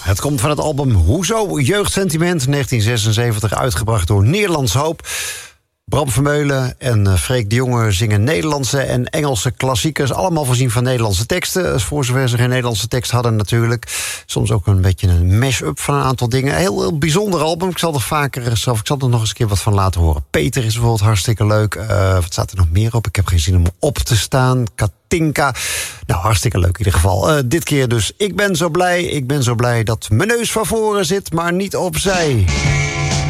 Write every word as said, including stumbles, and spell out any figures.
Het komt van het album Hoezo Jeugdsentiment negentien zesenzeventig, uitgebracht door Nederlands Hoop. Bram Vermeulen en Freek de Jonge zingen Nederlandse en Engelse klassiekers. Allemaal voorzien van Nederlandse teksten. Voor zover ze geen Nederlandse tekst hadden natuurlijk. Soms ook een beetje een mash-up van een aantal dingen. Heel, heel bijzonder album. Ik zal er vaker zelf, ik zal er nog eens een keer wat van laten horen. Peter is bijvoorbeeld hartstikke leuk. Uh, wat staat er nog meer op? Ik heb geen zin om op te staan. Katinka. Nou, hartstikke leuk in ieder geval. Uh, dit keer dus Ik ben zo blij. Ik ben zo blij dat mijn neus van voren zit, maar niet opzij.